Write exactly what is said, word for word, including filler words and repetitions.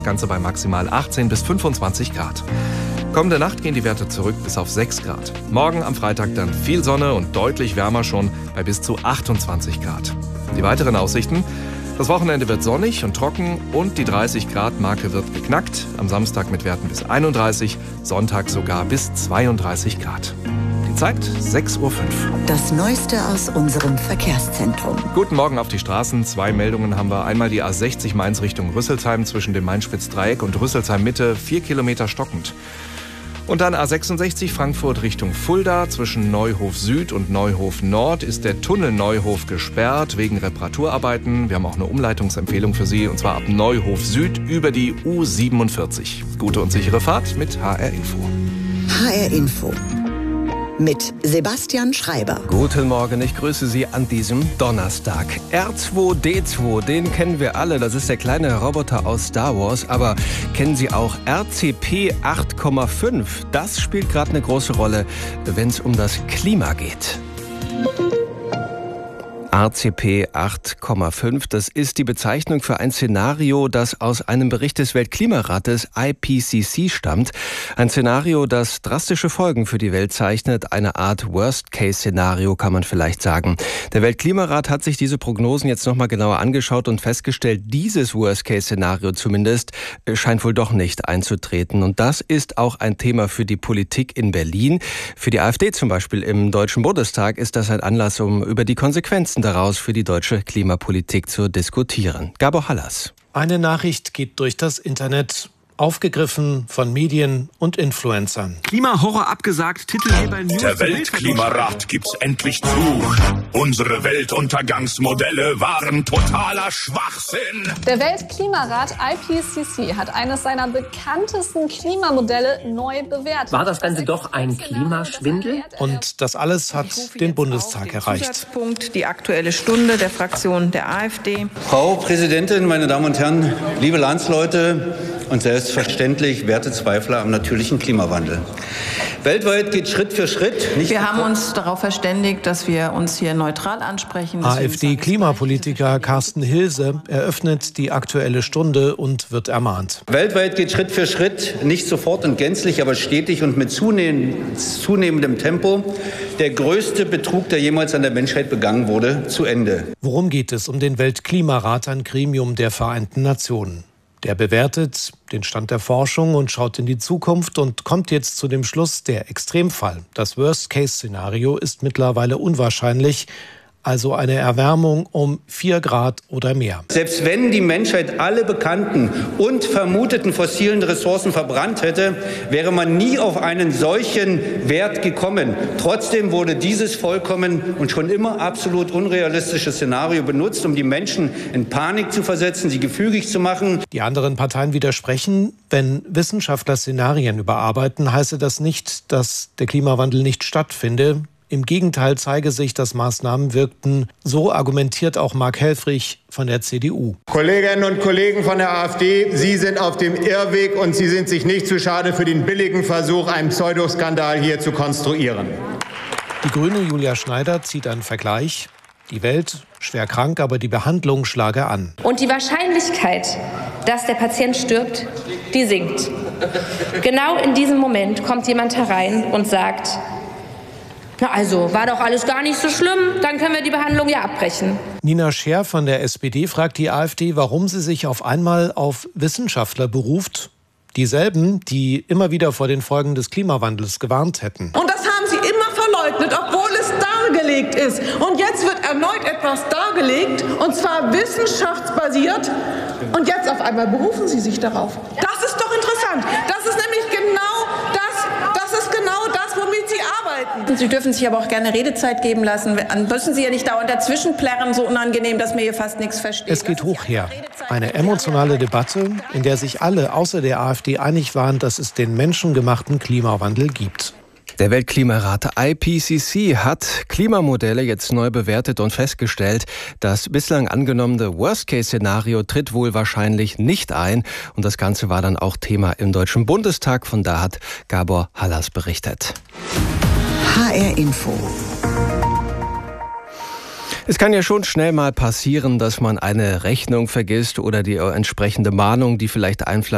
Ganze bei maximal achtzehn bis fünfundzwanzig Grad. Kommende Nacht gehen die Werte zurück bis auf sechs Grad. Morgen am Freitag dann viel Sonne und deutlich wärmer schon bei bis zu achtundzwanzig Grad. Die weiteren Aussichten: Das Wochenende wird sonnig und trocken und die dreißig Grad Marke wird geknackt. Am Samstag mit Werten bis einunddreißig, Sonntag sogar bis zweiunddreißig Grad. Die Zeit sechs Uhr fünf. Das Neueste aus unserem Verkehrszentrum. Guten Morgen auf die Straßen. Zwei Meldungen haben wir. Einmal die A sechzig Mainz Richtung Rüsselsheim zwischen dem Main-Spitz-Dreieck und Rüsselsheim Mitte, vier Kilometer stockend. Und dann A sechsundsechzig Frankfurt Richtung Fulda. Zwischen Neuhof Süd und Neuhof Nord ist der Tunnel Neuhof gesperrt wegen Reparaturarbeiten. Wir haben auch eine Umleitungsempfehlung für Sie, und zwar ab Neuhof Süd über die U siebenundvierzig. Gute und sichere Fahrt mit H R Info. H R Info. Mit Sebastian Schreiber. Guten Morgen, ich grüße Sie an diesem Donnerstag. R zwei D zwei, den kennen wir alle, das ist der kleine Roboter aus Star Wars. Aber kennen Sie auch R C P acht Komma fünf? Das spielt gerade eine große Rolle, wenn es um das Klima geht. R C P acht Komma fünf, das ist die Bezeichnung für ein Szenario, das aus einem Bericht des Weltklimarates I P C C stammt. Ein Szenario, das drastische Folgen für die Welt zeichnet. Eine Art Worst-Case-Szenario, kann man vielleicht sagen. Der Weltklimarat hat sich diese Prognosen jetzt nochmal genauer angeschaut und festgestellt, dieses Worst-Case-Szenario zumindest scheint wohl doch nicht einzutreten. Und das ist auch ein Thema für die Politik in Berlin. Für die AfD zum Beispiel im Deutschen Bundestag ist das ein Anlass, um über die Konsequenzen daraus für die deutsche Klimapolitik zu diskutieren. Gabor Hallas. Eine Nachricht geht durch das Internet, aufgegriffen von Medien und Influencern. Klimahorror abgesagt, Titelgeber News. Der Weltklimarat gibt's endlich zu. Unsere Weltuntergangsmodelle waren totaler Schwachsinn. Der Weltklimarat I P C C hat eines seiner bekanntesten Klimamodelle neu bewertet. War das Ganze doch ein Klimaschwindel? Und das alles hat den Bundestag erreicht. Die Aktuelle Stunde der Fraktion der AfD. Frau Präsidentin, meine Damen und Herren, liebe Landsleute und selbstverständlich werte Zweifler am natürlichen Klimawandel. Weltweit geht Schritt für Schritt. Nicht wir haben uns darauf verständigt, dass wir uns hier neutral ansprechen. AfD-Klimapolitiker Carsten Hilse eröffnet die Aktuelle Stunde und wird ermahnt. Weltweit geht Schritt für Schritt, nicht sofort und gänzlich, aber stetig und mit zunehmend, zunehmendem Tempo, der größte Betrug, der jemals an der Menschheit begangen wurde, zu Ende. Worum geht es? Um den Weltklimarat, ein Gremium der Vereinten Nationen. Der bewertet den Stand der Forschung und schaut in die Zukunft und kommt jetzt zu dem Schluss, der Extremfall, das Worst-Case-Szenario, ist mittlerweile unwahrscheinlich. Also eine Erwärmung um vier Grad oder mehr. Selbst wenn die Menschheit alle bekannten und vermuteten fossilen Ressourcen verbrannt hätte, wäre man nie auf einen solchen Wert gekommen. Trotzdem wurde dieses vollkommen und schon immer absolut unrealistische Szenario benutzt, um die Menschen in Panik zu versetzen, sie gefügig zu machen. Die anderen Parteien widersprechen. Wenn Wissenschaftler Szenarien überarbeiten, heiße das nicht, dass der Klimawandel nicht stattfinde. Im Gegenteil zeige sich, dass Maßnahmen wirkten. So argumentiert auch Mark Helfrich von der C D U. Kolleginnen und Kollegen von der AfD, Sie sind auf dem Irrweg und Sie sind sich nicht zu schade für den billigen Versuch, einen Pseudoskandal hier zu konstruieren. Die Grüne Julia Schneider zieht einen Vergleich. Die Welt schwer krank, aber die Behandlung schlage an. Und die Wahrscheinlichkeit, dass der Patient stirbt, die sinkt. Genau in diesem Moment kommt jemand herein und sagt: Na also, war doch alles gar nicht so schlimm, dann können wir die Behandlung ja abbrechen. Nina Scher von der S P D fragt die AfD, warum sie sich auf einmal auf Wissenschaftler beruft. Dieselben, die immer wieder vor den Folgen des Klimawandels gewarnt hätten. Und das haben sie immer verleugnet, obwohl es dargelegt ist. Und jetzt wird erneut etwas dargelegt, und zwar wissenschaftsbasiert. Und jetzt auf einmal berufen sie sich darauf. Das ist doch interessant. Das ist nämlich genau das, das ist genau das, womit sie arbeiten. Sie dürfen sich aber auch gerne Redezeit geben lassen. Dann müssen Sie ja nicht dauernd dazwischen plärren, so unangenehm, dass mir hier fast nichts versteht. Es geht hoch her. Eine emotionale Debatte, in der sich alle außer der AfD einig waren, dass es den menschengemachten Klimawandel gibt. Der Weltklimarat I P C C hat Klimamodelle jetzt neu bewertet und festgestellt, das bislang angenommene Worst-Case-Szenario tritt wohl wahrscheinlich nicht ein. Und das Ganze war dann auch Thema im Deutschen Bundestag. Von da hat Gabor Hallas berichtet. H R Info. Es kann ja schon schnell mal passieren, dass man eine Rechnung vergisst oder die entsprechende Mahnung, die vielleicht einflattert,